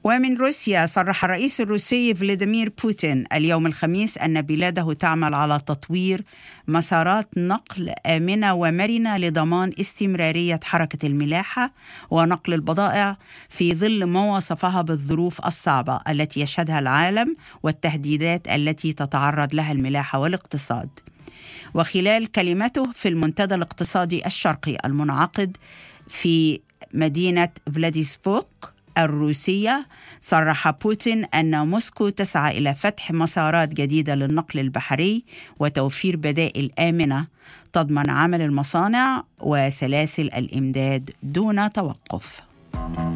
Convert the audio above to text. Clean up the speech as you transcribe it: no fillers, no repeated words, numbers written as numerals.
ومن روسيا، صرح الرئيس الروسي فلاديمير بوتين اليوم الخميس أن بلاده تعمل على تطوير مسارات نقل آمنة ومرنة لضمان استمرارية حركة الملاحة ونقل البضائع في ظل ما وصفها بالظروف الصعبة التي يشهدها العالم والتهديدات التي تتعرض لها الملاحة والاقتصاد. وخلال كلمته في المنتدى الاقتصادي الشرقي المنعقد في مدينة فلاديفستوك الروسية، صرح بوتين أن موسكو تسعى إلى فتح مسارات جديدة للنقل البحري وتوفير بدائل آمنة تضمن عمل المصانع وسلاسل الإمداد دون توقف.